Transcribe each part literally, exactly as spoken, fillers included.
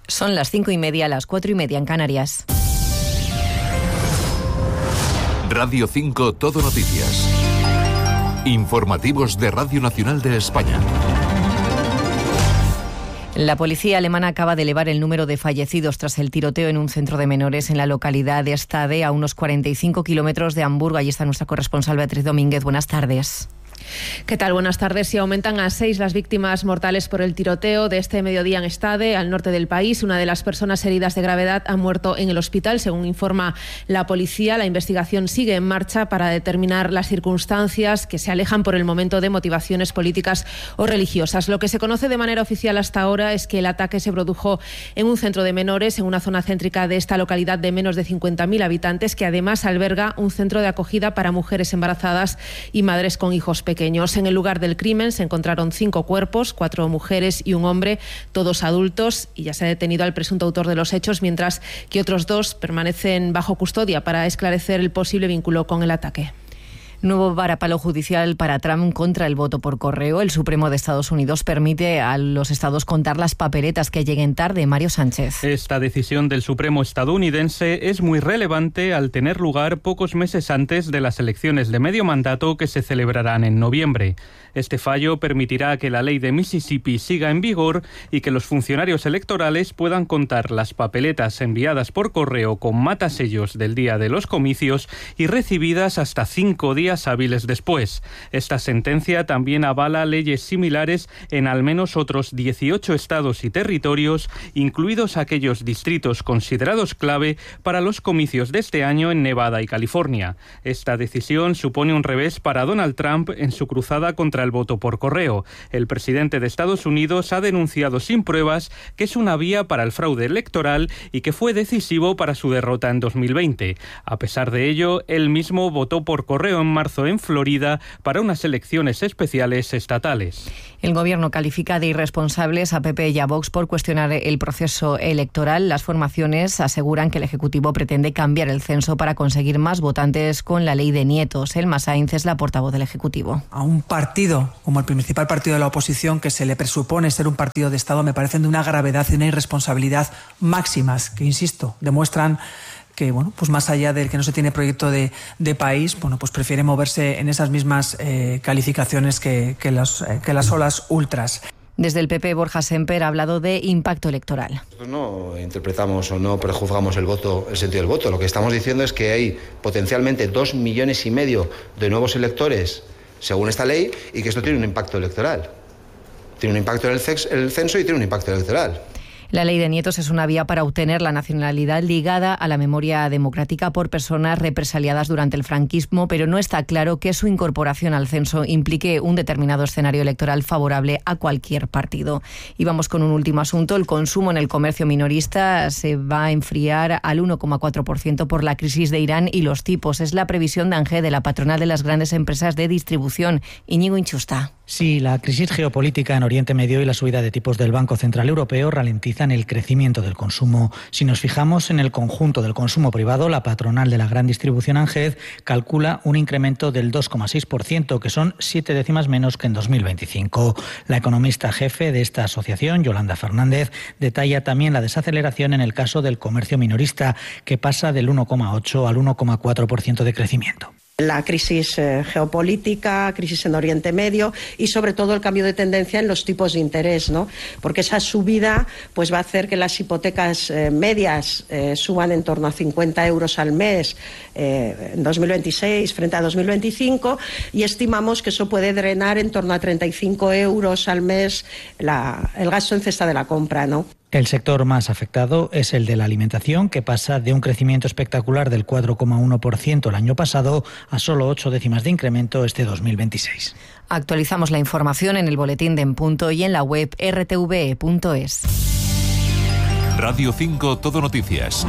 Son las cinco y media, las cuatro y media en Canarias. Radio cinco Todo Noticias. Informativos de Radio Nacional de España. La policía alemana acaba de elevar el número de fallecidos tras el tiroteo en un centro de menores en la localidad de Stade, a unos cuarenta y cinco kilómetros de Hamburgo. Allí está nuestra corresponsal Beatriz Domínguez. Buenas tardes. ¿Qué tal? Buenas tardes. Y aumentan a seis las víctimas mortales por el tiroteo de este mediodía en Stade, al norte del país. Una de las personas heridas de gravedad ha muerto en el hospital, según informa la policía. La investigación sigue en marcha para determinar las circunstancias que se alejan por el momento de motivaciones políticas o religiosas. Lo que se conoce de manera oficial hasta ahora es que el ataque se produjo en un centro de menores, en una zona céntrica de esta localidad de menos de cincuenta mil habitantes, que además alberga un centro de acogida para mujeres embarazadas y madres con hijos pequeños. En el lugar del crimen se encontraron cinco cuerpos, cuatro mujeres y un hombre, todos adultos, y ya se ha detenido al presunto autor de los hechos, mientras que otros dos permanecen bajo custodia para esclarecer el posible vínculo con el ataque. Nuevo varapalo judicial para Trump contra el voto por correo. El Supremo de Estados Unidos permite a los estados contar las papeletas que lleguen tarde. Mario Sánchez. Esta decisión del Supremo estadounidense es muy relevante al tener lugar pocos meses antes de las elecciones de medio mandato que se celebrarán en noviembre. Este fallo permitirá que la ley de Mississippi siga en vigor y que los funcionarios electorales puedan contar las papeletas enviadas por correo con matasellos del día de los comicios y recibidas hasta cinco días hábiles después. Esta sentencia también avala leyes similares en al menos otros dieciocho estados y territorios, incluidos aquellos distritos considerados clave para los comicios de este año en Nevada y California. Esta decisión supone un revés para Donald Trump en su cruzada contra el voto por correo. El presidente de Estados Unidos ha denunciado sin pruebas que es una vía para el fraude electoral y que fue decisivo para su derrota en dos mil veinte. A pesar de ello, él mismo votó por correo en marzo en Florida para unas elecciones especiales estatales. El gobierno califica de irresponsables a P P y a Vox por cuestionar el proceso electoral. Las formaciones aseguran que el Ejecutivo pretende cambiar el censo para conseguir más votantes con la ley de nietos. Elma Sainz es la portavoz del Ejecutivo. A un partido como el principal partido de la oposición, que se le presupone ser un partido de Estado, me parecen de una gravedad y una irresponsabilidad máximas que, insisto, demuestran que, bueno, pues más allá del que no se tiene proyecto de, de país, bueno, pues prefiere moverse en esas mismas eh, calificaciones que, que, las, eh, que las olas ultras. Desde el P P, Borja Semper ha hablado de impacto electoral. Nosotros no interpretamos o no prejuzgamos el voto, el sentido del voto. Lo que estamos diciendo es que hay potencialmente dos millones y medio de nuevos electores según esta ley y que esto tiene un impacto electoral. Tiene un impacto en el, cex, el censo y tiene un impacto electoral. La ley de nietos es una vía para obtener la nacionalidad ligada a la memoria democrática por personas represaliadas durante el franquismo, pero no está claro que su incorporación al censo implique un determinado escenario electoral favorable a cualquier partido. Y vamos con un último asunto. El consumo en el comercio minorista se va a enfriar al uno coma cuatro por ciento por la crisis de Irán y los tipos. Es la previsión de ANGE, de la patronal de las grandes empresas de distribución. Íñigo Inchusta. Sí, la crisis geopolítica en Oriente Medio y la subida de tipos del Banco Central Europeo ralentizan el crecimiento del consumo. Si nos fijamos en el conjunto del consumo privado, la patronal de la gran distribución ANGED calcula un incremento del dos coma seis por ciento, que son siete décimas menos que en dos mil veinticinco. La economista jefe de esta asociación, Yolanda Fernández, detalla también la desaceleración en el caso del comercio minorista, que pasa del uno coma ocho al uno coma cuatro por ciento de crecimiento. La crisis eh, geopolítica, crisis en Oriente Medio y sobre todo el cambio de tendencia en los tipos de interés, ¿no? Porque esa subida pues va a hacer que las hipotecas eh, medias eh, suban en torno a cincuenta euros al mes eh, en dos mil veintiséis frente a dos mil veinticinco, y estimamos que eso puede drenar en torno a treinta y cinco euros al mes la, el gasto en cesta de la compra, ¿no? El sector más afectado es el de la alimentación, que pasa de un crecimiento espectacular del cuatro coma uno por ciento el año pasado a solo ocho décimas de incremento este dos mil veintiséis. Actualizamos la información en el boletín de En Punto y en la web erre te ve punto es. Radio cinco Todo Noticias.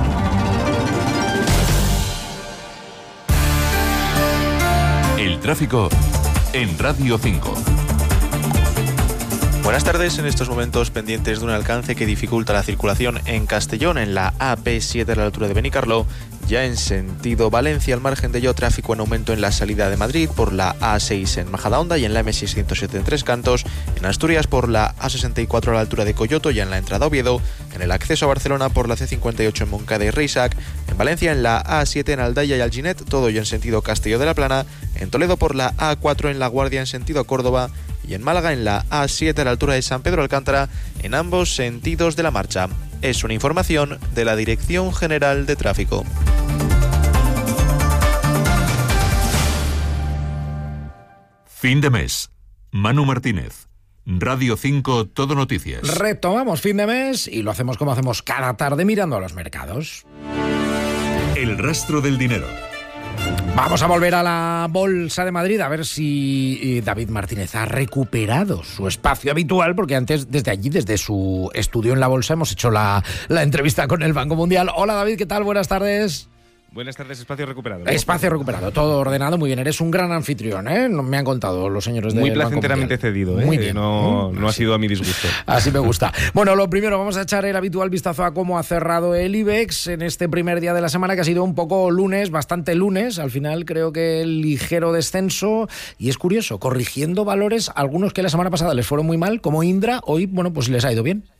El tráfico en Radio cinco. Buenas tardes. En estos momentos pendientes de un alcance que dificulta la circulación en Castellón, en la A P siete a la altura de Benicarló. Ya en sentido Valencia, al margen de ello, tráfico en aumento en la salida de Madrid por la A seis en Majadahonda y en la M seiscientos setenta y tres Cantos. En Asturias por la A sesenta y cuatro a la altura de Coyoto y en la entrada a Oviedo. En el acceso a Barcelona por la C cincuenta y ocho en Moncada y Reisac. En Valencia en la A siete en Aldaya y Alginet, todo ello en sentido Castelló de la Plana. En Toledo por la A cuatro en La Guardia en sentido Córdoba. Y en Málaga en la A siete a la altura de San Pedro Alcántara, en ambos sentidos de la marcha. Es una información de la Dirección General de Tráfico. Fin de mes. Manu Martínez. Radio cinco Todo Noticias. Retomamos fin de mes y lo hacemos como hacemos cada tarde, mirando a los mercados. El rastro del dinero. Vamos a volver a la Bolsa de Madrid a ver si David Martínez ha recuperado su espacio habitual, porque antes, desde allí, desde su estudio en la Bolsa, hemos hecho la, la entrevista con el Banco Mundial. Hola David, ¿qué tal? Buenas tardes. Buenas tardes, espacio recuperado. Espacio recuperado, todo ordenado, muy bien. Eres un gran anfitrión, ¿eh? Me han contado los señores de Muy placenteramente cedido, ¿eh? Muy bien. No, no ha sido a mi disgusto. Así me gusta. Bueno, lo primero, vamos a echar el habitual vistazo a cómo ha cerrado el IBEX en este primer día de la semana, que ha sido un poco lunes, bastante lunes. Al final creo que el ligero descenso, y es curioso, corrigiendo valores, algunos que la semana pasada les fueron muy mal, como Indra, hoy, bueno, pues les ha ido bien.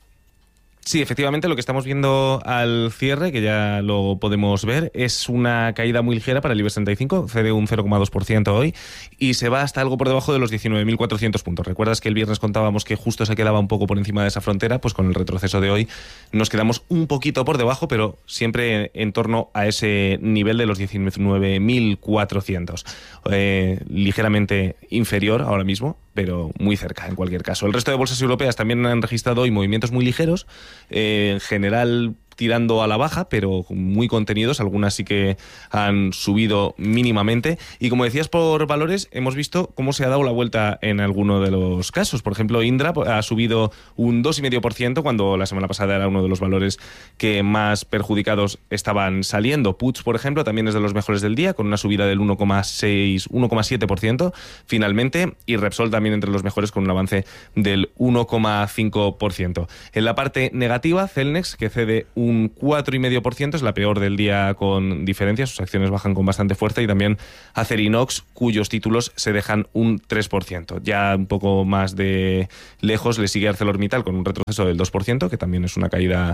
Sí, efectivamente, lo que estamos viendo al cierre, que ya lo podemos ver, es una caída muy ligera para el IBEX treinta y cinco, cede un cero coma dos por ciento hoy y se va hasta algo por debajo de los diecinueve mil cuatrocientos puntos. ¿Recuerdas que el viernes contábamos que justo se quedaba un poco por encima de esa frontera? Pues con el retroceso de hoy nos quedamos un poquito por debajo, pero siempre en torno a ese nivel de los diecinueve mil cuatrocientos. Eh, ligeramente inferior ahora mismo, pero muy cerca en cualquier caso. El resto de bolsas europeas también han registrado hoy movimientos muy ligeros, eh, en general tirando a la baja, pero muy contenidos. Algunas sí que han subido mínimamente. Y como decías, por valores, hemos visto cómo se ha dado la vuelta en alguno de los casos. Por ejemplo, Indra ha subido un dos coma cinco por ciento cuando la semana pasada era uno de los valores que más perjudicados estaban saliendo. Puig, por ejemplo, también es de los mejores del día, con una subida del uno coma seis, uno coma siete por ciento finalmente. Y Repsol también entre los mejores, con un avance del uno coma cinco por ciento. En la parte negativa, Celnex, que cede un un cuatro coma cinco por ciento, es la peor del día con diferencia, sus acciones bajan con bastante fuerza, y también Acerinox, cuyos títulos se dejan un tres por ciento. Ya un poco más de lejos le sigue ArcelorMittal con un retroceso del dos por ciento, que también es una caída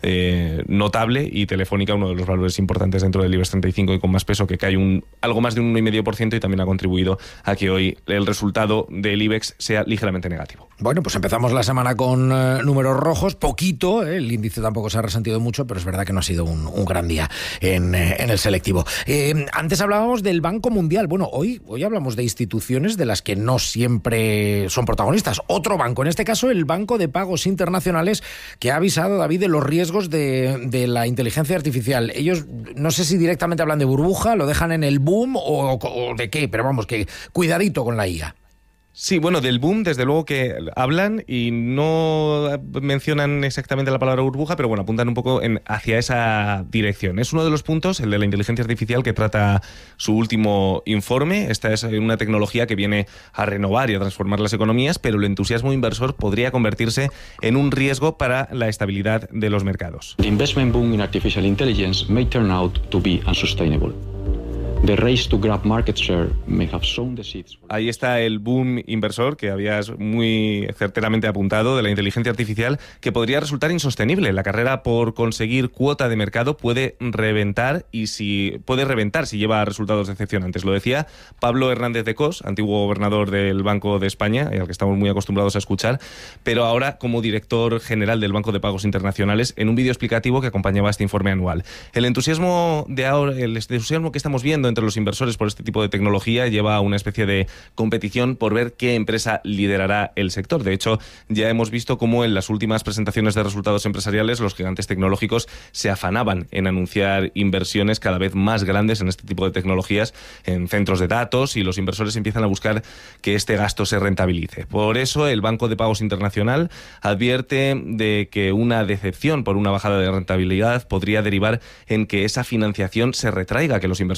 eh, notable, y Telefónica, uno de los valores importantes dentro del IBEX treinta y cinco y con más peso, que cae un, algo más de un uno coma cinco por ciento, y también ha contribuido a que hoy el resultado del IBEX sea ligeramente negativo. Bueno, pues empezamos la semana con eh, números rojos, poquito, eh, el índice tampoco se ha resentido mucho, pero es verdad que no ha sido un, un gran día en, eh, en el selectivo. Eh, antes hablábamos del Banco Mundial. Bueno, hoy, hoy hablamos de instituciones de las que no siempre son protagonistas. Otro banco, en este caso el Banco de Pagos Internacionales, que ha avisado, David, de los riesgos de, de la inteligencia artificial. Ellos no sé si directamente hablan de burbuja, lo dejan en el boom o, o de qué, pero vamos, que cuidadito con la I A. Sí, bueno, del boom desde luego que hablan, y no mencionan exactamente la palabra burbuja, pero bueno, apuntan un poco en, hacia esa dirección. Es uno de los puntos, el de la inteligencia artificial, que trata su último informe. Esta es una tecnología que viene a renovar y a transformar las economías, pero el entusiasmo inversor podría convertirse en un riesgo para la estabilidad de los mercados. The investment boom in artificial intelligence may turn out to be unsustainable. The race to grab market share may have sown the seeds. Ahí está el boom inversor que habías muy certeramente apuntado de la inteligencia artificial, que podría resultar insostenible. La carrera por conseguir cuota de mercado puede reventar, y si puede reventar si lleva resultados decepcionantes. Lo decía Pablo Hernández de Cos, antiguo gobernador del Banco de España, al que estamos muy acostumbrados a escuchar, pero ahora como director general del Banco de Pagos Internacionales, en un vídeo explicativo que acompañaba este informe anual. El entusiasmo de ahora, el entusiasmo que estamos viendo entre los inversores por este tipo de tecnología lleva a una especie de competición por ver qué empresa liderará el sector. De hecho, ya hemos visto cómo en las últimas presentaciones de resultados empresariales los gigantes tecnológicos se afanaban en anunciar inversiones cada vez más grandes en este tipo de tecnologías, en centros de datos, y los inversores empiezan a buscar que este gasto se rentabilice. Por eso el Banco de Pagos Internacional advierte de que una decepción por una bajada de rentabilidad podría derivar en que esa financiación se retraiga, que los inversores se retiren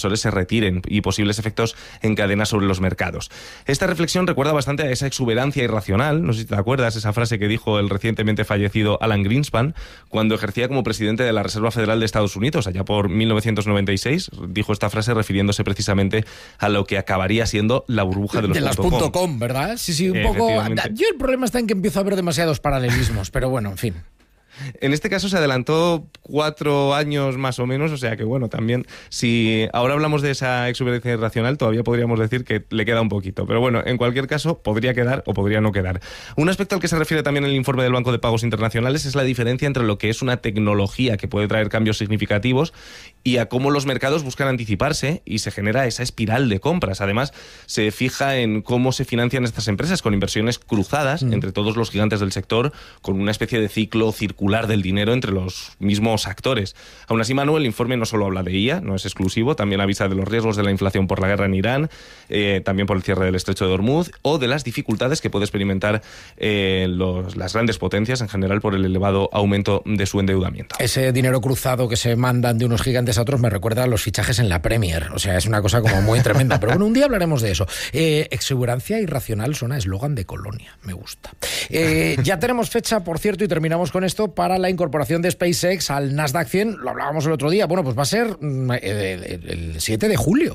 retiren y posibles efectos en cadena sobre los mercados. Esta reflexión recuerda bastante a esa exuberancia irracional, no sé si te acuerdas, esa frase que dijo el recientemente fallecido Alan Greenspan cuando ejercía como presidente de la Reserva Federal de Estados Unidos, allá por mil novecientos noventa y seis, dijo esta frase refiriéndose precisamente a lo que acabaría siendo la burbuja de los, de las punto com, ¿verdad? Sí, sí, un poco. Yo el problema está en que empiezo a ver demasiados paralelismos, pero bueno, en fin. En este caso se adelantó cuatro años más o menos, o sea que bueno, también si ahora hablamos de esa exuberancia irracional, todavía podríamos decir que le queda un poquito. Pero bueno, en cualquier caso, podría quedar o podría no quedar. Un aspecto al que se refiere también el informe del Banco de Pagos Internacionales es la diferencia entre lo que es una tecnología que puede traer cambios significativos y a cómo los mercados buscan anticiparse y se genera esa espiral de compras. Además, se fija en cómo se financian estas empresas con inversiones cruzadas mm. entre todos los gigantes del sector, con una especie de ciclo circular del dinero entre los mismos actores. Aún así, Manu, el informe no solo habla de I A, no es exclusivo, también avisa de los riesgos de la inflación por la guerra en Irán, eh, también por el cierre del estrecho de Hormuz, o de las dificultades que puede experimentar eh, los, las grandes potencias en general por el elevado aumento de su endeudamiento. Ese dinero cruzado que se mandan de unos gigantes a otros me recuerda a los fichajes en la Premier, o sea, es una cosa como muy tremenda, pero bueno, un día hablaremos de eso. Eh, exuberancia irracional suena eslogan de Colonia, me gusta. Eh, ya tenemos fecha, por cierto, y terminamos con esto, para la incorporación de SpaceX al Nasdaq cien, lo hablábamos el otro día, bueno, pues va a ser el, el, el siete de julio.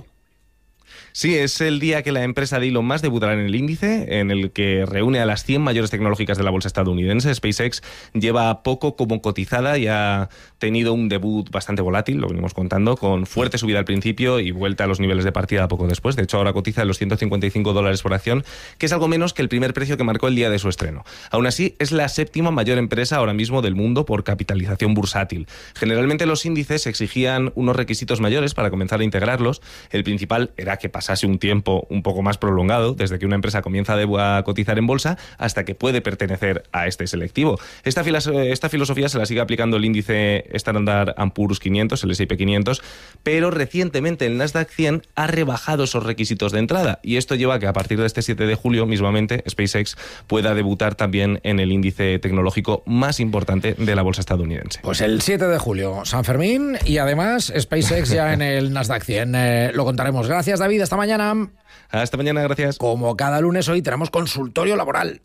Sí, es el día que la empresa de Elon Musk debutará en el índice, en el que reúne a las cien mayores tecnológicas de la bolsa estadounidense. SpaceX lleva poco como cotizada y ha tenido un debut bastante volátil, lo venimos contando, con fuerte subida al principio y vuelta a los niveles de partida poco después. De hecho, ahora cotiza en los ciento cincuenta y cinco dólares por acción, que es algo menos que el primer precio que marcó el día de su estreno. Aún así, es la séptima mayor empresa ahora mismo del mundo por capitalización bursátil. Generalmente los índices exigían unos requisitos mayores para comenzar a integrarlos. El principal era que pasase un tiempo un poco más prolongado desde que una empresa comienza a cotizar en bolsa hasta que puede pertenecer a este selectivo. Esta, esta filosofía se la sigue aplicando el índice Standard and Poor's quinientos, el ese y pe quinientos, pero recientemente el Nasdaq cien ha rebajado esos requisitos de entrada y esto lleva a que a partir de este siete de julio mismamente SpaceX pueda debutar también en el índice tecnológico más importante de la bolsa estadounidense. Pues el siete de julio, San Fermín, y además SpaceX ya en el Nasdaq cien. Eh, lo contaremos. Gracias, David. Hasta mañana. Hasta mañana, gracias. Como cada lunes, hoy tenemos consultorio laboral.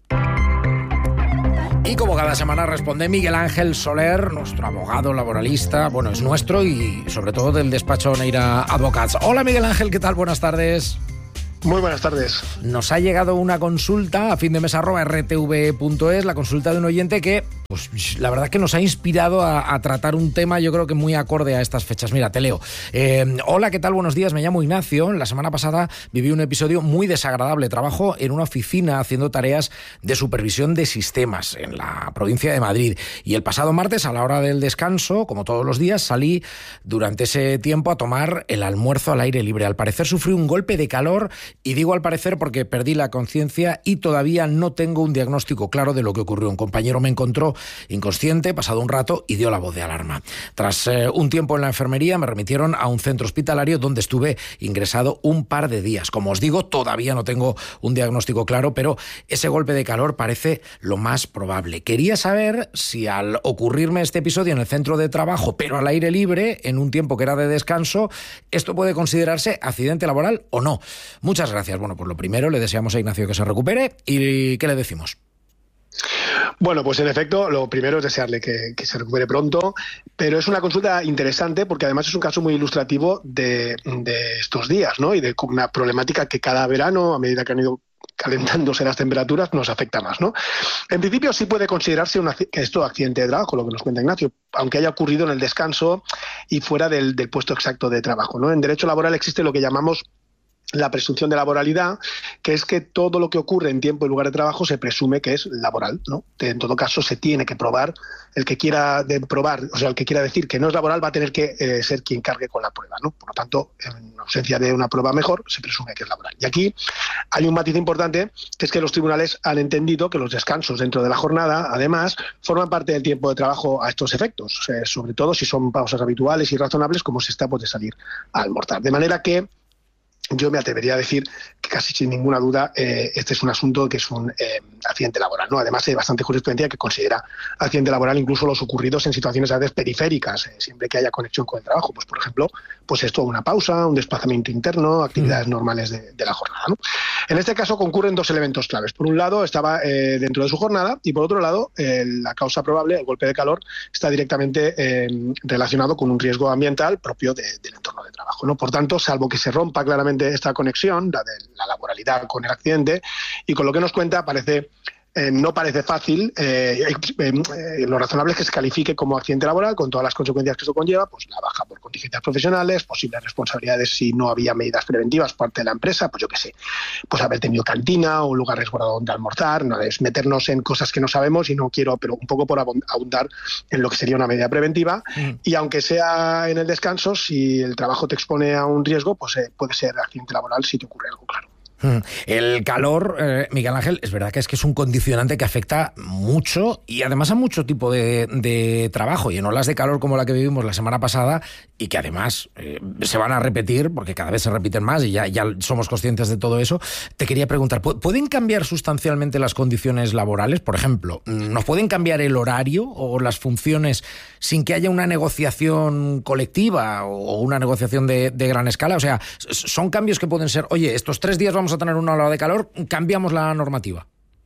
Y como cada semana responde Miguel Ángel Soler, nuestro abogado laboralista, bueno, es nuestro y sobre todo del despacho Neira Advocats. Hola Miguel Ángel, ¿qué tal? Buenas tardes. Muy buenas tardes. Nos ha llegado una consulta a fin de mes arroba erre te ve punto es, la consulta de un oyente que, pues la verdad que nos ha inspirado a, a tratar un tema yo creo que muy acorde a estas fechas. Mira, te leo. Eh, Hola, ¿qué tal? Buenos días, me llamo Ignacio. La semana pasada viví un episodio muy desagradable. Trabajo en una oficina haciendo tareas de supervisión de sistemas en la provincia de Madrid. Y el pasado martes, a la hora del descanso, como todos los días, salí durante ese tiempo a tomar el almuerzo al aire libre. Al parecer sufrí un golpe de calor. Y digo al parecer porque perdí la conciencia y todavía no tengo un diagnóstico claro de lo que ocurrió. Un compañero me encontró inconsciente pasado un rato y dio la voz de alarma. Tras eh, un tiempo en la enfermería me remitieron a un centro hospitalario donde estuve ingresado un par de días. Como os digo, todavía no tengo un diagnóstico claro, pero ese golpe de calor parece lo más probable. Quería saber si al ocurrirme este episodio en el centro de trabajo, pero al aire libre, en un tiempo que era de descanso, esto puede considerarse accidente laboral o no. Muchas gracias. Bueno, pues lo primero, le deseamos a Ignacio que se recupere. ¿Y qué le decimos? Bueno, pues en efecto, lo primero es desearle que, que se recupere pronto, pero es una consulta interesante porque además es un caso muy ilustrativo de, de estos días, ¿no? Y de una problemática que cada verano, a medida que han ido calentándose las temperaturas, nos afecta más, ¿no? En principio sí puede considerarse una, que esto accidente de trabajo, lo que nos cuenta Ignacio, aunque haya ocurrido en el descanso y fuera del, del puesto exacto de trabajo, ¿no? En derecho laboral existe lo que llamamos la presunción de laboralidad, que es que todo lo que ocurre en tiempo y lugar de trabajo se presume que es laboral, ¿no? En todo caso, se tiene que probar. El que quiera de probar, o sea, el que quiera decir que no es laboral va a tener que eh, ser quien cargue con la prueba, ¿no? Por lo tanto, en ausencia de una prueba mejor, se presume que es laboral. Y aquí hay un matiz importante, que es que los tribunales han entendido que los descansos dentro de la jornada, además, forman parte del tiempo de trabajo a estos efectos, eh, sobre todo si son pausas habituales y razonables, como si está pues, de salir a almorzar. De manera que yo me atrevería a decir que casi sin ninguna duda eh, este es un asunto que es un eh, accidente laboral, ¿no? Además hay bastante jurisprudencia que considera accidente laboral incluso los ocurridos en situaciones a veces periféricas, eh, siempre que haya conexión con el trabajo. Pues por ejemplo, pues esto, una pausa, un desplazamiento interno, actividades normales de, de la jornada, ¿no? En este caso concurren dos elementos claves. Por un lado estaba eh, dentro de su jornada y por otro lado eh, la causa probable, el golpe de calor, está directamente eh, relacionado con un riesgo ambiental propio de, del entorno de trabajo, ¿no? Por tanto, salvo que se rompa claramente esta conexión, la de la laboralidad con el accidente, y con lo que nos cuenta parece Eh, no parece fácil, eh, eh, eh, lo razonable es que se califique como accidente laboral con todas las consecuencias que eso conlleva, pues la baja por contingencias profesionales, posibles responsabilidades si no había medidas preventivas por parte de la empresa, pues yo qué sé, pues haber tenido cantina o un lugar resguardado donde almorzar. No es meternos en cosas que no sabemos y no quiero, pero un poco por abundar en lo que sería una medida preventiva. Mm. Y aunque sea en el descanso, si el trabajo te expone a un riesgo, pues eh, puede ser accidente laboral si te ocurre algo, claro. El calor, eh, Miguel Ángel, es verdad que es que es un condicionante que afecta mucho y además a mucho tipo de, de trabajo, y en olas de calor como la que vivimos la semana pasada y que además eh, se van a repetir porque cada vez se repiten más y ya, ya somos conscientes de todo eso. Te quería preguntar, ¿pueden cambiar sustancialmente las condiciones laborales? Por ejemplo, ¿nos pueden cambiar el horario o las funciones sin que haya una negociación colectiva o una negociación de, de gran escala? O sea, son cambios que pueden ser, oye, estos tres días vamos a tener una ola de calor, cambiamos la normativa.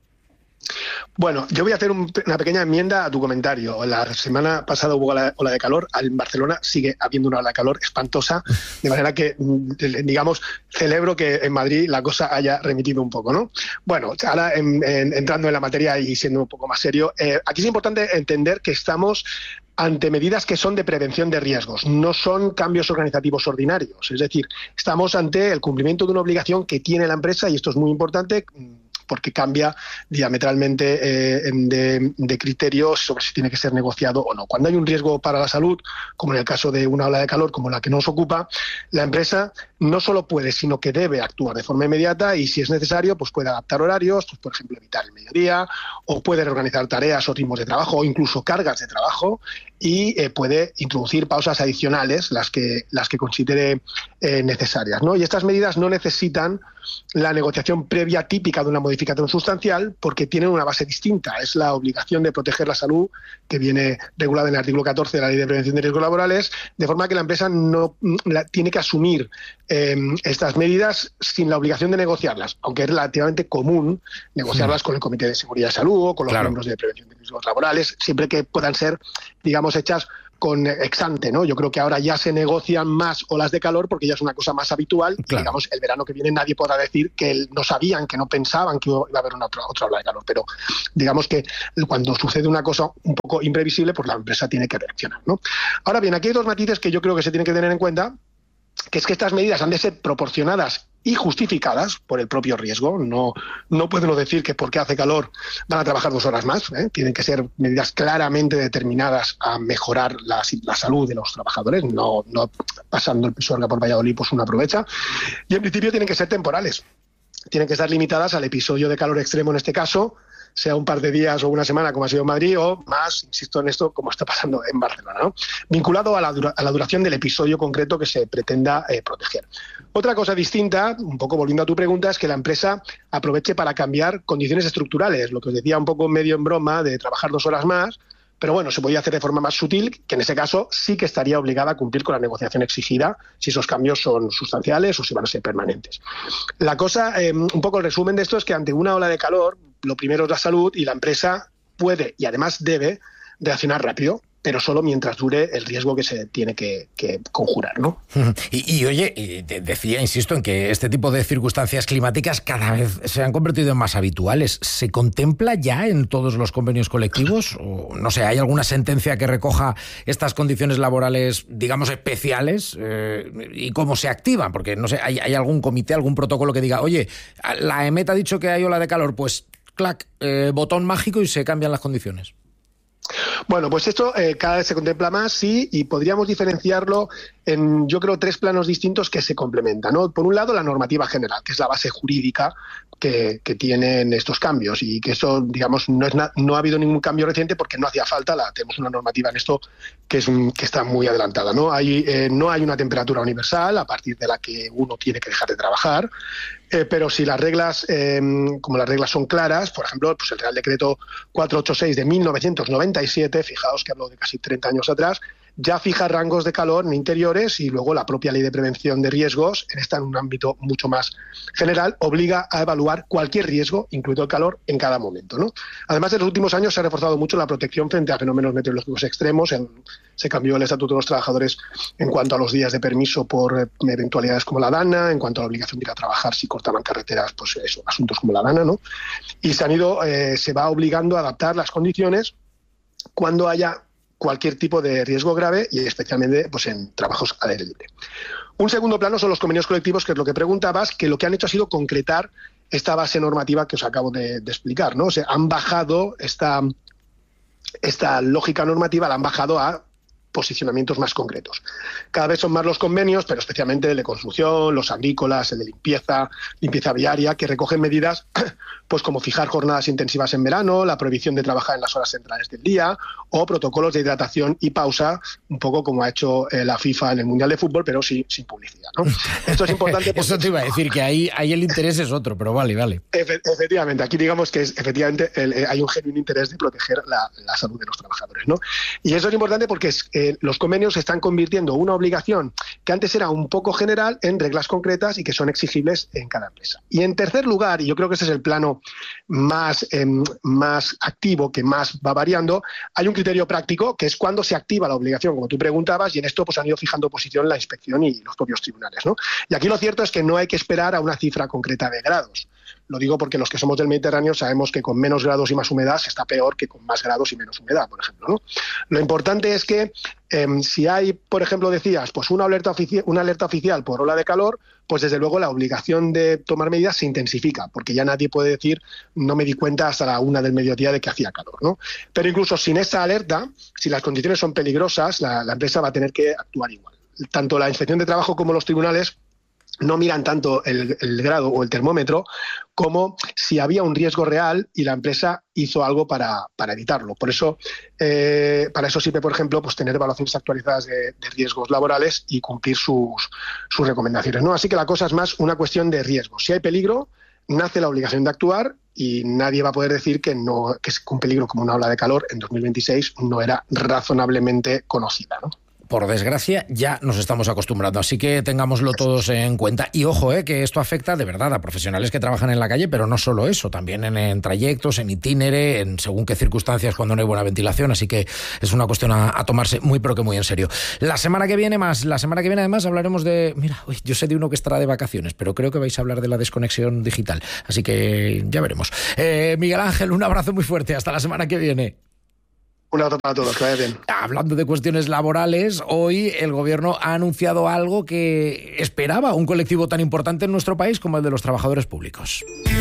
Bueno, yo voy a hacer un, una pequeña enmienda a tu comentario. La semana pasada hubo la ola de calor, en Barcelona sigue habiendo una ola de calor espantosa, de manera que, digamos, celebro que en Madrid la cosa haya remitido un poco, ¿no? Bueno, ahora en, en, entrando en la materia y siendo un poco más serio, eh, aquí es importante entender que estamos ante medidas que son de prevención de riesgos, no son cambios organizativos ordinarios. Es decir, estamos ante el cumplimiento de una obligación que tiene la empresa, y esto es muy importante porque cambia diametralmente eh, de, de criterios sobre si tiene que ser negociado o no. Cuando hay un riesgo para la salud, como en el caso de una ola de calor como la que nos ocupa, la empresa no solo puede, sino que debe actuar de forma inmediata, y si es necesario, pues puede adaptar horarios, pues por ejemplo evitar el mediodía, o puede reorganizar tareas o ritmos de trabajo, o incluso cargas de trabajo, y eh, puede introducir pausas adicionales, las que, las que considere eh, necesarias, ¿no? Y estas medidas no necesitan la negociación previa típica de una modificación sustancial porque tienen una base distinta. Es la obligación de proteger la salud que viene regulada en el artículo catorce de la Ley de Prevención de Riesgos Laborales, de forma que la empresa no la, tiene que asumir eh, estas medidas sin la obligación de negociarlas, aunque es relativamente común negociarlas sí. con el Comité de Seguridad y Salud o con los claro. miembros de Prevención de Riesgos Laborales, siempre que puedan ser, digamos, hechas con ex ante, ¿no? Yo creo que ahora ya se negocian más olas de calor porque ya es una cosa más habitual. Claro. Y, digamos, el verano que viene nadie podrá decir que no sabían, que no pensaban que iba a haber una otra, otra ola de calor. Pero digamos que cuando sucede una cosa un poco imprevisible, pues la empresa tiene que reaccionar, ¿no? Ahora bien, aquí hay dos matices que yo creo que se tienen que tener en cuenta, que es que estas medidas han de ser proporcionadas y justificadas por el propio riesgo. No, no podemos decir que porque hace calor van a trabajar dos horas más, ¿eh? Tienen que ser medidas claramente determinadas a mejorar la, la salud de los trabajadores, no, no pasando el Pisuerga por Valladolid, pues uno aprovecha. Y en principio tienen que ser temporales, tienen que estar limitadas al episodio de calor extremo en este caso, sea un par de días o una semana como ha sido en Madrid, o más, insisto en esto, como está pasando en Barcelona, ¿no? Vinculado a la, dura, a la duración del episodio concreto que se pretenda eh, proteger. Otra cosa distinta, un poco volviendo a tu pregunta, es que la empresa aproveche para cambiar condiciones estructurales, lo que os decía un poco medio en broma de trabajar dos horas más, pero bueno, se podía hacer de forma más sutil, que en ese caso sí que estaría obligada a cumplir con la negociación exigida si esos cambios son sustanciales o si van a ser permanentes. La cosa, eh, un poco el resumen de esto es que ante una ola de calor, lo primero es la salud, y la empresa puede y además debe reaccionar rápido, pero solo mientras dure el riesgo que se tiene que, que conjurar, ¿no? Y, y oye, y decía, insisto, en que este tipo de circunstancias climáticas cada vez se han convertido en más habituales. ¿Se contempla ya en todos los convenios colectivos? O, no sé, ¿hay alguna sentencia que recoja estas condiciones laborales, digamos, especiales? Eh, ¿Y cómo se activan? Porque, no sé, ¿hay, hay algún comité, algún protocolo que diga, oye, la EMET ha dicho que hay ola de calor, pues, clac, eh, botón mágico y se cambian las condiciones? Bueno, pues esto eh, cada vez se contempla más, sí, y podríamos diferenciarlo en, yo creo, tres planos distintos que se complementan, ¿no? Por un lado, la normativa general, que es la base jurídica que, que tienen estos cambios, y que eso, digamos, no, es na, no ha habido ningún cambio reciente porque no hacía falta. La, tenemos una normativa en esto que, es un, que está muy adelantada, ¿no? Hay, eh, no hay una temperatura universal a partir de la que uno tiene que dejar de trabajar. Eh, pero si las reglas, eh, como las reglas son claras, por ejemplo, pues el Real Decreto cuatrocientos ochenta y seis de mil novecientos noventa y siete, fijaos que hablo de casi treinta años atrás, ya fija rangos de calor en interiores, y luego la propia Ley de Prevención de Riesgos, está en un ámbito mucho más general, obliga a evaluar cualquier riesgo, incluido el calor, en cada momento, ¿no? Además, en los últimos años se ha reforzado mucho la protección frente a fenómenos meteorológicos extremos. En, se cambió el Estatuto de los Trabajadores en cuanto a los días de permiso por eh, eventualidades como la dana, en cuanto a la obligación de ir a trabajar si cortaban carreteras, pues eso, asuntos como la dana, ¿no? Y se han ido, eh, se va obligando a adaptar las condiciones cuando haya cualquier tipo de riesgo grave, y especialmente pues en trabajos al aire libre. Un segundo plano son los convenios colectivos, que es lo que preguntabas, que lo que han hecho ha sido concretar esta base normativa que os acabo de, de explicar, ¿no? O sea, han bajado esta, esta lógica normativa, la han bajado a posicionamientos más concretos. Cada vez son más los convenios, pero especialmente el de construcción, los agrícolas, el de limpieza, limpieza viaria, que recogen medidas pues como fijar jornadas intensivas en verano, la prohibición de trabajar en las horas centrales del día, o protocolos de hidratación y pausa, un poco como ha hecho eh, la FIFA en el Mundial de Fútbol, pero sin, sin publicidad, ¿no? Esto es importante porque... Eso te iba a decir, que ahí, ahí el interés es otro, pero vale, vale. Efe, efectivamente, aquí digamos que es, efectivamente el, eh, hay un genuino interés de proteger la, la salud de los trabajadores, ¿no? Y eso es importante porque es, eh, los convenios se están convirtiendo una obligación que antes era un poco general en reglas concretas y que son exigibles en cada empresa. Y en tercer lugar, y yo creo que ese es el plano más, eh, más activo, que más va variando, hay un criterio práctico, que es cuando se activa la obligación, como tú preguntabas, y en esto pues han ido fijando posición la inspección y los propios tribunales, ¿no? Y aquí lo cierto es que no hay que esperar a una cifra concreta de grados. Lo digo porque los que somos del Mediterráneo sabemos que con menos grados y más humedad se está peor que con más grados y menos humedad, por ejemplo, ¿no? Lo importante es que eh, si hay, por ejemplo, decías, pues una alerta, ofici- una alerta oficial por ola de calor, pues desde luego la obligación de tomar medidas se intensifica, porque ya nadie puede decir no me di cuenta hasta la una del mediodía de que hacía calor, ¿no? Pero incluso sin esa alerta, si las condiciones son peligrosas, la, la empresa va a tener que actuar igual. Tanto la Inspección de Trabajo como los tribunales no miran tanto el, el grado o el termómetro como si había un riesgo real y la empresa hizo algo para, para evitarlo. Por eso, eh, para eso sirve, por ejemplo, pues tener evaluaciones actualizadas de, de riesgos laborales y cumplir sus, sus recomendaciones, ¿no? Así que la cosa es más una cuestión de riesgo. Si hay peligro, nace la obligación de actuar, y nadie va a poder decir que, no, que un peligro como una ola de calor en dos mil veintiséis no era razonablemente conocida, ¿no? Por desgracia, ya nos estamos acostumbrando, así que tengámoslo todos en cuenta. Y ojo, eh, que esto afecta de verdad a profesionales que trabajan en la calle, pero no solo eso, también en, en trayectos, en itinere, en según qué circunstancias cuando no hay buena ventilación, así que es una cuestión a, a tomarse muy pero que muy en serio. La semana que viene más, la semana que viene además hablaremos de... Mira, uy, yo sé de uno que estará de vacaciones, pero creo que vais a hablar de la desconexión digital, así que ya veremos. Eh, Miguel Ángel, un abrazo muy fuerte, hasta la semana que viene. Un abrazo para todos, que vaya bien. Hablando de cuestiones laborales, hoy el Gobierno ha anunciado algo que esperaba un colectivo tan importante en nuestro país como el de los trabajadores públicos.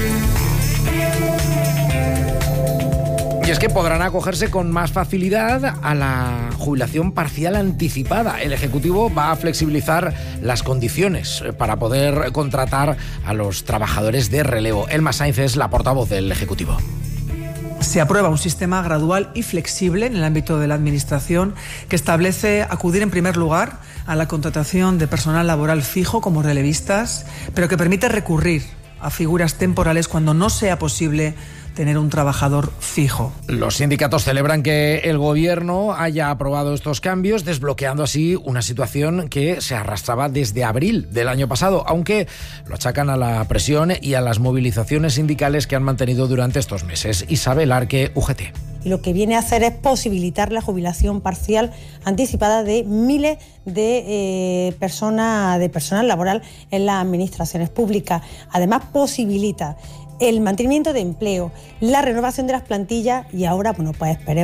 Y es que podrán acogerse con más facilidad a la jubilación parcial anticipada. El Ejecutivo va a flexibilizar las condiciones para poder contratar a los trabajadores de relevo. Elma Sainz es la portavoz del Ejecutivo. Se aprueba un sistema gradual y flexible en el ámbito de la Administración que establece acudir en primer lugar a la contratación de personal laboral fijo como relevistas, pero que permite recurrir a figuras temporales cuando no sea posible tener un trabajador fijo. Los sindicatos celebran que el Gobierno haya aprobado estos cambios, desbloqueando así una situación que se arrastraba desde abril del año pasado, aunque lo achacan a la presión y a las movilizaciones sindicales que han mantenido durante estos meses. Isabel Arque, U G T. Y lo que viene a hacer es posibilitar la jubilación parcial anticipada de miles de eh, personas, de personal laboral en las administraciones públicas. Además, posibilita el mantenimiento de empleo, la renovación de las plantillas y ahora, bueno, pues esperemos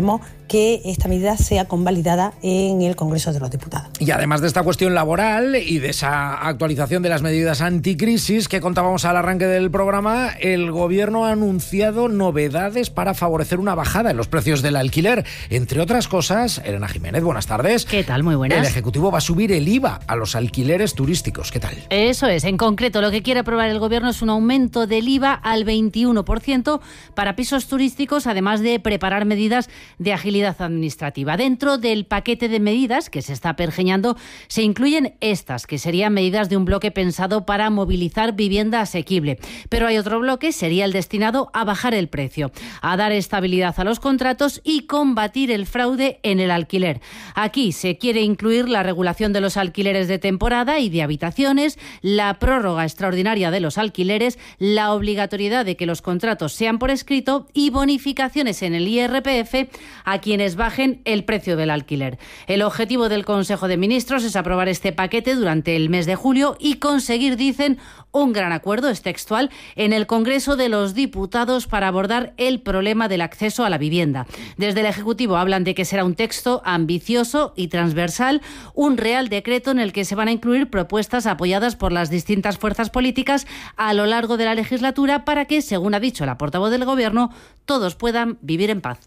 que esta medida sea convalidada en el Congreso de los Diputados. Y además de esta cuestión laboral y de esa actualización de las medidas anticrisis que contábamos al arranque del programa, el Gobierno ha anunciado novedades para favorecer una bajada en los precios del alquiler. Entre otras cosas, Elena Jiménez, buenas tardes. ¿Qué tal? Muy buenas. El Ejecutivo va a subir el I V A a los alquileres turísticos. ¿Qué tal? Eso es. En concreto, lo que quiere aprobar el Gobierno es un aumento del I V A al veintiuno por ciento para pisos turísticos, además de preparar medidas de agilidad administrativa. Dentro del paquete de medidas que se está pergeñando se incluyen estas, que serían medidas de un bloque pensado para movilizar vivienda asequible. Pero hay otro bloque, sería el destinado a bajar el precio, a dar estabilidad a los contratos y combatir el fraude en el alquiler. Aquí se quiere incluir la regulación de los alquileres de temporada y de habitaciones, la prórroga extraordinaria de los alquileres, la obligatoriedad de que los contratos sean por escrito y bonificaciones en el I R P F a quienes bajen el precio del alquiler. El objetivo del Consejo de Ministros es aprobar este paquete durante el mes de julio y conseguir, dicen, un gran acuerdo, es textual, en el Congreso de los Diputados para abordar el problema del acceso a la vivienda. Desde el Ejecutivo hablan de que será un texto ambicioso y transversal, un real decreto en el que se van a incluir propuestas apoyadas por las distintas fuerzas políticas a lo largo de la legislatura para que, según ha dicho la portavoz del Gobierno, todos puedan vivir en paz.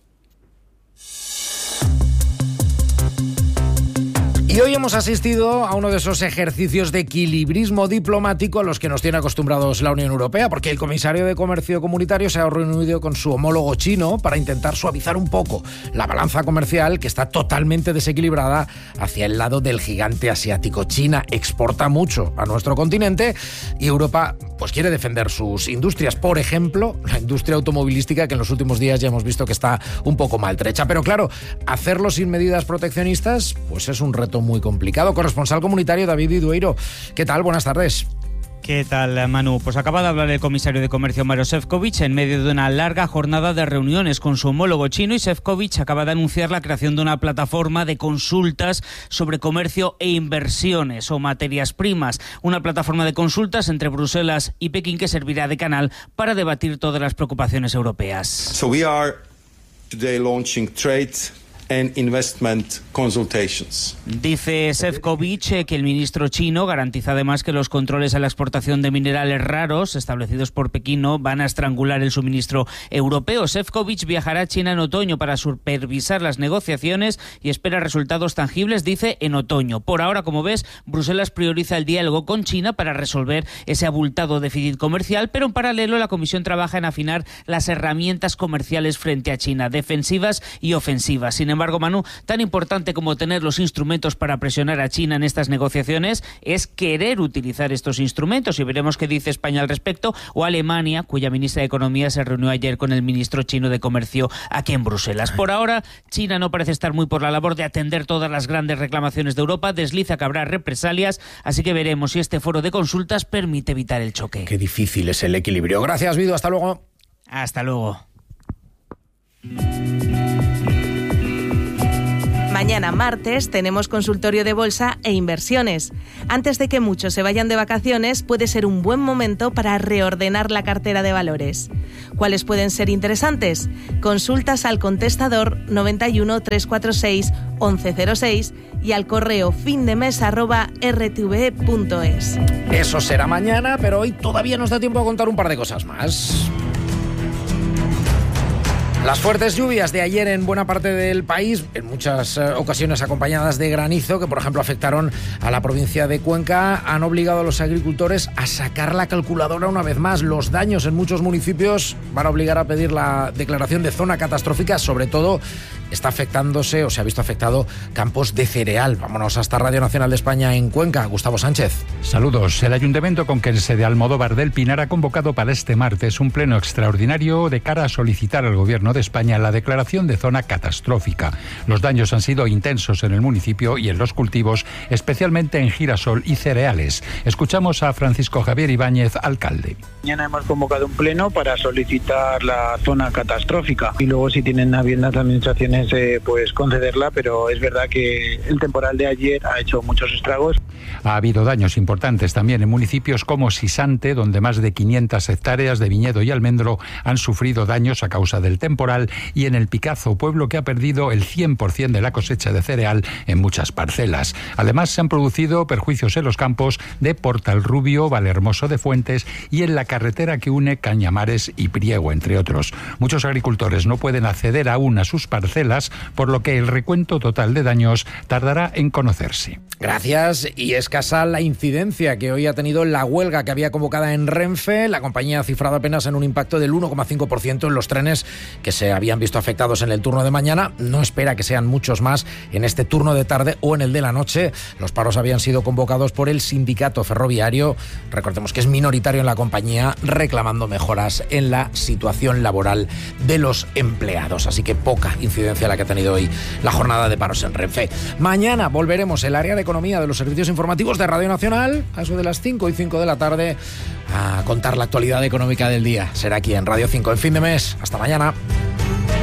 Y hoy hemos asistido a uno de esos ejercicios de equilibrismo diplomático a los que nos tiene acostumbrados la Unión Europea, porque el comisario de Comercio Comunitario se ha reunido con su homólogo chino para intentar suavizar un poco la balanza comercial, que está totalmente desequilibrada hacia el lado del gigante asiático. China exporta mucho a nuestro continente y Europa pues quiere defender sus industrias. Por ejemplo, la industria automovilística, que en los últimos días ya hemos visto que está un poco maltrecha. Pero claro, hacerlo sin medidas proteccionistas pues es un reto muy complicado. Corresponsal comunitario David Idueiro, ¿qué tal? Buenas tardes. ¿Qué tal, Manu? Pues acaba de hablar el comisario de Comercio, Maroš Šefčovič, en medio de una larga jornada de reuniones con su homólogo chino, y Šefčovič acaba de anunciar la creación de una plataforma de consultas sobre comercio e inversiones o materias primas. Una plataforma de consultas entre Bruselas y Pekín que servirá de canal para debatir todas las preocupaciones europeas. So we are today launching trade and investment consultations. Dice Šefčovič que el ministro chino garantiza además que los controles a la exportación de minerales raros establecidos por Pekín no van a estrangular el suministro europeo. Šefčovič viajará a China en otoño para supervisar las negociaciones y espera resultados tangibles, dice, en otoño. Por ahora, como ves, Bruselas prioriza el diálogo con China para resolver ese abultado déficit comercial, pero en paralelo la Comisión trabaja en afinar las herramientas comerciales frente a China, defensivas y ofensivas. Sin Sin embargo, Manu, tan importante como tener los instrumentos para presionar a China en estas negociaciones es querer utilizar estos instrumentos, y veremos qué dice España al respecto, o Alemania, cuya ministra de Economía se reunió ayer con el ministro chino de Comercio aquí en Bruselas. Por ahora, China no parece estar muy por la labor de atender todas las grandes reclamaciones de Europa, desliza que habrá represalias, así que veremos si este foro de consultas permite evitar el choque. Qué difícil es el equilibrio. Gracias, Vido, hasta luego. Hasta luego. Mañana martes tenemos consultorio de bolsa e inversiones. Antes de que muchos se vayan de vacaciones, puede ser un buen momento para reordenar la cartera de valores. ¿Cuáles pueden ser interesantes? Consultas al contestador noventa y uno, trescientos cuarenta y seis, once cero seis y al correo findemes arroba r t v punto es. Eso será mañana, pero hoy todavía nos da tiempo a contar un par de cosas más. Las fuertes lluvias de ayer en buena parte del país, en muchas eh, ocasiones acompañadas de granizo, que por ejemplo afectaron a la provincia de Cuenca, han obligado a los agricultores a sacar la calculadora una vez más. Los daños en muchos municipios van a obligar a pedir la declaración de zona catastrófica. Sobre todo está afectándose o se ha visto afectado campos de cereal. Vámonos hasta Radio Nacional de España en Cuenca. Gustavo Sánchez. Saludos. El Ayuntamiento Conquense de Almodóvar del Pinar ha convocado para este martes un pleno extraordinario de cara a solicitar al Gobierno de España la declaración de zona catastrófica. Los daños han sido intensos en el municipio y en los cultivos, especialmente en girasol y cereales. Escuchamos a Francisco Javier Ibáñez, alcalde. Mañana hemos convocado un pleno para solicitar la zona catastrófica y luego, si tienen a bien las administraciones, eh, pues concederla, pero es verdad que el temporal de ayer ha hecho muchos estragos. Ha habido daños importantes también en municipios como Sisante, donde más de quinientas hectáreas de viñedo y almendro han sufrido daños a causa del temporal, y en el Picazo, pueblo que ha perdido el cien por ciento de la cosecha de cereal en muchas parcelas. Además, se han producido perjuicios en los campos de Portalrubio, Valhermoso de Fuentes y en la carretera que une Cañamares y Priego, entre otros. Muchos agricultores no pueden acceder aún a sus parcelas, por lo que el recuento total de daños tardará en conocerse. Gracias. Y escasa la incidencia que hoy ha tenido la huelga que había convocada en Renfe. La compañía ha cifrado apenas en un impacto del uno coma cinco por ciento en los trenes que se habían visto afectados en el turno de mañana. No espera que sean muchos más en este turno de tarde o en el de la noche. Los paros habían sido convocados por el sindicato ferroviario, recordemos que es minoritario en la compañía, reclamando mejoras en la situación laboral de los empleados. Así que poca incidencia la que ha tenido hoy la jornada de paros en Renfe. Mañana volveremos el área de economía de los servicios informativos de Radio Nacional a eso de las cinco y cinco de la tarde a contar la actualidad económica del día. Será aquí en Radio cinco en Fin de Mes. Hasta mañana.